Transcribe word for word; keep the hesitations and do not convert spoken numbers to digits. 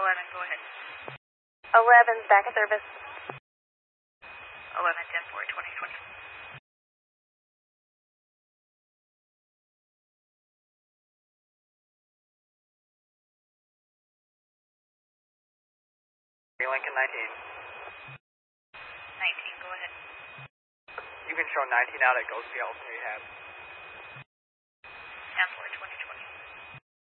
eleven, go ahead. eleven, back at service. eleven, ten, four, twenty, twenty. Lincoln nineteen. nineteen, go ahead. You can show nineteen out at Ghost Health Rehab.